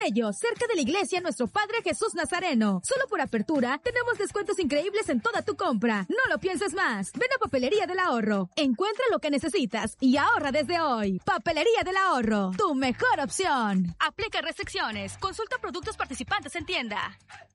Ellos, cerca de la iglesia Nuestro Padre Jesús Nazareno. Solo por apertura, tenemos descuentos increíbles en toda tu compra. No lo pienses más. Ven a Papelería del Ahorro. Encuentra lo que necesitas y ahorra desde hoy. Papelería del Ahorro, tu mejor opción. Aplica restricciones. Consulta productos participantes en tienda.